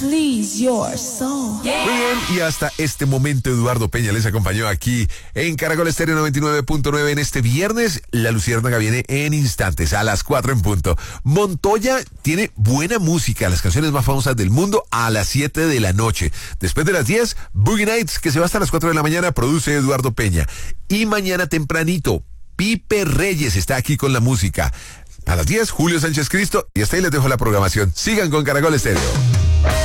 please your soul. Muy bien, y hasta este momento Eduardo Peña les acompañó aquí en Caracol Estéreo 99.9 en este viernes. La Luciérnaga viene en instantes, a las 4 en punto. Montoya tiene buena música, las canciones más famosas del mundo a las 7 de la noche. Después de las 10, Boogie Nights, que se va hasta las 4 de la mañana, produce Eduardo Peña. Y mañana tempranito, Pipe Reyes está aquí con la música. A las 10, Julio Sánchez Cristo, y hasta ahí les dejo la programación. Sigan con Caracol Estéreo.